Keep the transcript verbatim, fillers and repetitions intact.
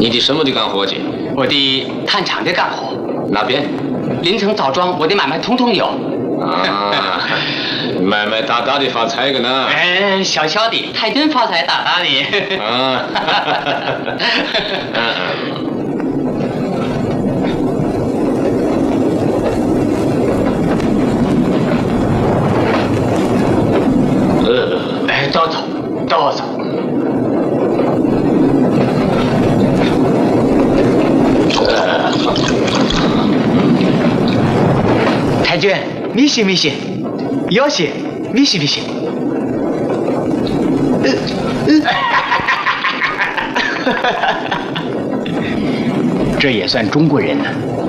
你的什么的干活去？ 我的炭厂的干活。 哪边？ 临城枣庄，我的买卖通通有。 啊，买卖大大的发财个呢？ 哎，小小的，太真发财大大的。 啊，嗯嗯。呃， 哎，都走，都走。太君，米西米西，有些米西米西。这也算中国人呢。